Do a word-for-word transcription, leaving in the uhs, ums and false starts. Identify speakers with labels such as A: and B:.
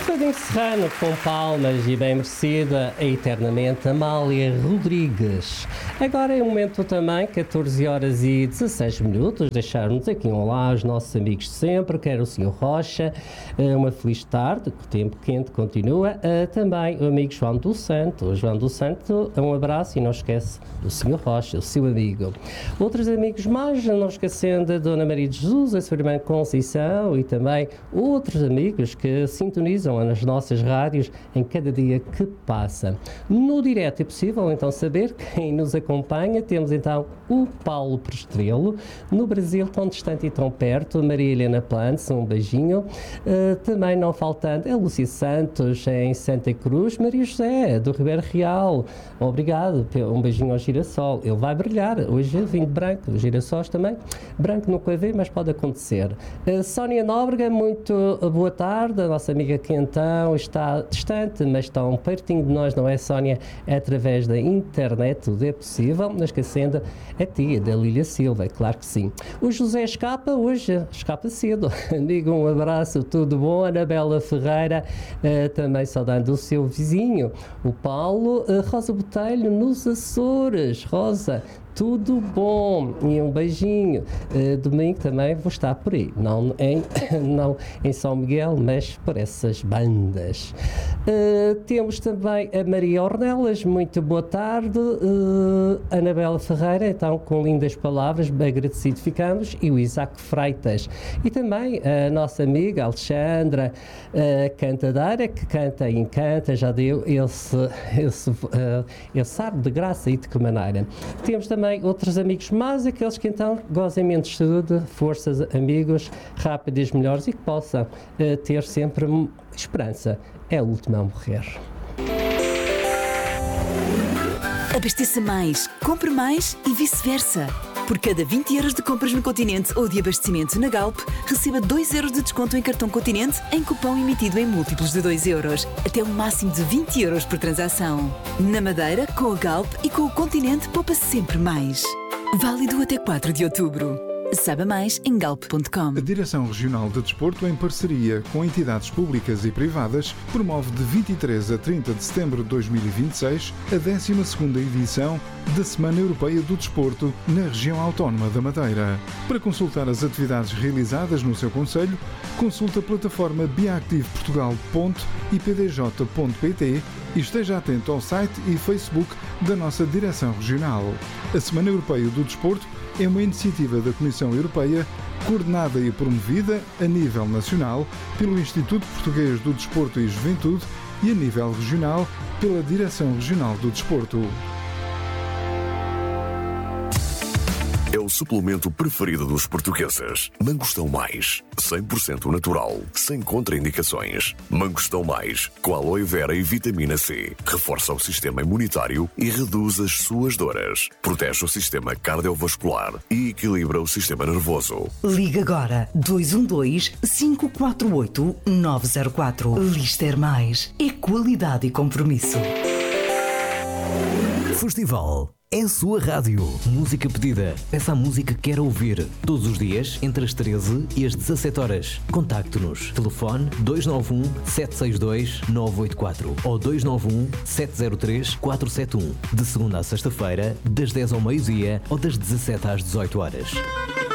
A: bocadinho serrano, com palmas e bem merecida, a eternamente Amália Rodrigues. Agora é o momento também, catorze horas e dezasseis minutos, deixarmos aqui um olá aos nossos amigos de sempre, quer o senhor Rocha, uma feliz tarde, que o tempo quente continua, também o amigo João do Santo. O João do Santo, um abraço e não esquece do senhor Rocha, o seu amigo. Outros amigos mais, não esquecendo a Dona Maria de Jesus, a sua irmã Conceição e também outros amigos que sintonizam nas nossas rádios em cada dia que passa. No direto é possível então saber quem nos acompanha. Temos então o Paulo Prestrelo, no Brasil tão distante e tão perto, Maria Helena Plantes, um beijinho. Uh, também não faltando a Lúcia Santos em Santa Cruz, Maria José do Ribeiro Real, obrigado, um beijinho ao Girassol, ele vai brilhar, hoje é vinho branco, os girassóis também, branco nunca vê, mas pode acontecer. Uh, Sónia Nóbrega, muito boa tarde, a nossa amiga que então está distante, mas tão pertinho de nós, não é, Sónia? É através da internet, tudo é possível, não esquecendo a tia da Lília Silva, é claro que sim. O José escapa hoje, escapa cedo, amigo, um abraço, tudo bom? Anabela Ferreira, uh, também saudando o seu vizinho, o Paulo, uh, Rosa Botelho nos Açores. Rosa, tudo bom? E um beijinho. Uh, domingo também vou estar por aí, não em, não em São Miguel, mas por essas bandas. Uh, temos também a Maria Ornelas, muito boa tarde. Uh, Anabela Ferreira, então, com lindas palavras, bem agradecido ficamos. E o Isaac Freitas. E também a nossa amiga Alexandra uh, Cantadeira, que canta e encanta, já deu esse, esse, uh, esse ar de graça e de que maneira. Temos também outros amigos, mas aqueles que então gozem menos de saúde, forças, amigos, rápidos, melhores e que possam uh, ter sempre esperança. É a última a morrer.
B: Abasteça mais, compre mais e vice-versa. Por cada vinte euros de compras no Continente ou de abastecimento na Galp, receba dois euros de desconto em cartão Continente em cupom emitido em múltiplos de dois euros, até um máximo de vinte euros por transação. Na Madeira, com a Galp e com o Continente, poupa sempre mais. Válido até quatro de outubro. Saiba mais em galp ponto com.
C: A Direção Regional de Desporto, em parceria com entidades públicas e privadas, promove de vinte e três a trinta de setembro de dois mil e vinte e seis a décima segunda edição da Semana Europeia do Desporto na região autónoma da Madeira. Para consultar as atividades realizadas no seu concelho, consulte a plataforma biactiveportugal ponto i p d j ponto p t e esteja atento ao site e Facebook da nossa Direção Regional. A Semana Europeia do Desporto é uma iniciativa da Comissão Europeia, coordenada e promovida a nível nacional pelo Instituto Português do Desporto e Juventude e a nível regional pela Direção Regional do Desporto.
D: É o suplemento preferido dos portugueses. Mangostão Mais, cem por cento natural, sem contraindicações. Mangostão Mais, com aloe vera e vitamina C. Reforça o sistema imunitário e reduz as suas dores. Protege o sistema cardiovascular e equilibra o sistema nervoso.
E: Liga agora dois um dois, cinco quatro oito, nove zero quatro. Lister Mais. É qualidade e compromisso.
F: Festival. É a sua rádio. Música pedida. Peça a música que quer ouvir. Todos os dias, entre as treze e as dezassete horas. Contacte-nos. Telefone dois nove um, sete seis dois, nove oito quatro ou dois nove um, sete zero três, quatro sete um. De segunda a sexta-feira, das dez ao meio-dia ou das dezassete às dezoito horas.